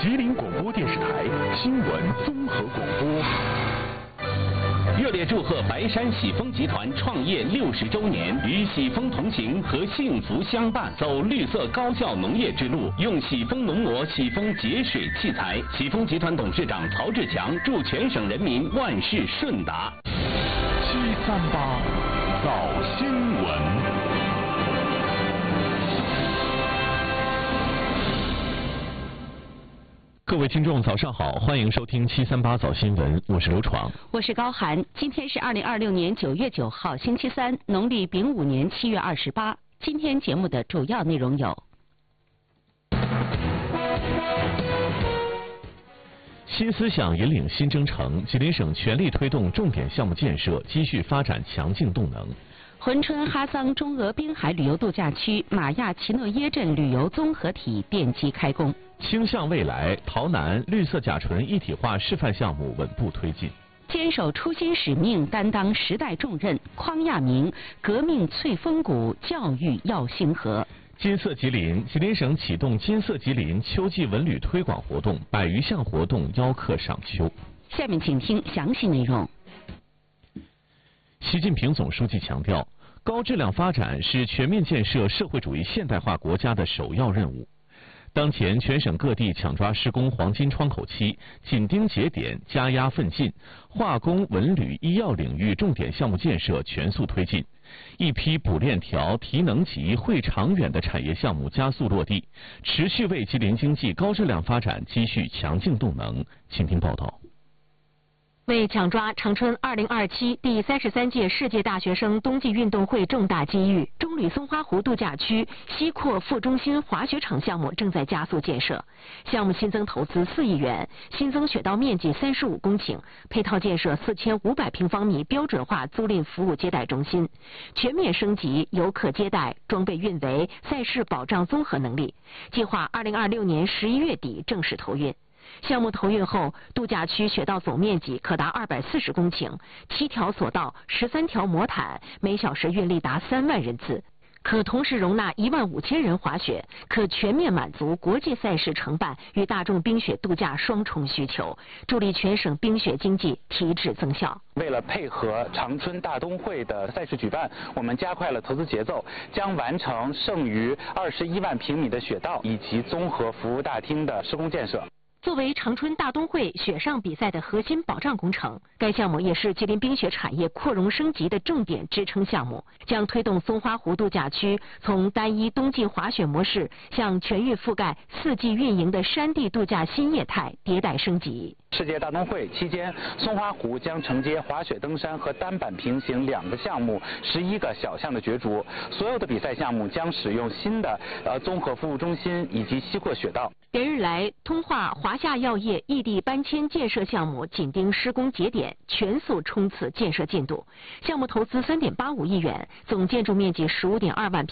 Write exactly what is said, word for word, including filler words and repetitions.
吉林广播电视台新闻综合广播。热烈祝贺白山喜丰集团创业六十周年，与喜丰同行和幸福相伴，走绿色高效农业之路，用喜丰农膜、喜丰节水器材。喜丰集团董事长曹志强祝全省人民万事顺达。七三八早新闻。各位听众，早上好，欢迎收听七三八早新闻，我是刘闯， 我是高涵。今天是二零二六年九月九号，星期三，农历丙午年七月二十八。今天节目的主要内容有： 新思想引领新征程，吉林省全力推动重点项目建设，继续发展强劲动能。 珲春哈桑中俄滨海旅游度假区马亚奇诺耶镇旅游综合体奠基开工。 倾向未来，洮南绿色甲醇一体化示范项目稳步推进。 坚守初心使命，担当时代重任，匡亚明革命淬风骨，教育耀星河。 金色吉林，吉林省启动金色吉林秋季文旅推广活动，百余项活动邀客赏秋。 下面请听详细内容。 习近平总书记强调，高质量发展是全面建设社会主义现代化国家的首要任务。当前全省各地抢抓施工黄金窗口期，紧盯节点，加压奋进，化工、文旅、医药领域重点项目建设全速推进，一批补链条、提能级、会长远的产业项目加速落地，持续为吉林经济高质量发展积蓄强劲动能。请听报道。 为抢抓长春二零二七第三十三届世界大学生冬季运动会重大机遇，中旅松花湖度假区西扩副中心滑雪场项目正在加速建设。项目新增投资四亿元，新增雪道面积三十五公顷，配套建设四千五百平方米标准化租赁服务接待中心，全面升级游客接待、装备运维、赛事保障综合能力。计划二零二六年十一月底正式投运。项目投运后，度假区雪道总面积可达二百四十公顷，七条索道、十三条魔毯，每小时运力达三万人次，可同时容纳一万五千人滑雪，可全面满足国际赛事承办与大众冰雪度假双重需求，助力全省冰雪经济提质增效。 为了配合长春大冬会的赛事举办，我们加快了投资节奏，将完成剩余二十一万平米的雪道以及综合服务大厅的施工建设。 作为长春大冬会雪上比赛的核心保障工程，该项目也是吉林冰雪产业扩容升级的重点支撑项目，将推动松花湖度假区从单一冬季滑雪模式向全域覆盖、四季运营的山地度假新业态迭代升级。 世界大冬会期间，松花湖将承接滑雪登山和单板平行两个项目，十一个小项的角逐。所有的比赛项目将使用新的呃综合服务中心以及西扩雪道。 连日来，通化华夏药业异地搬迁建设项目紧盯施工节点，全速冲刺建设进度。项目投资三点八五亿元，总建筑面积十五点二万平。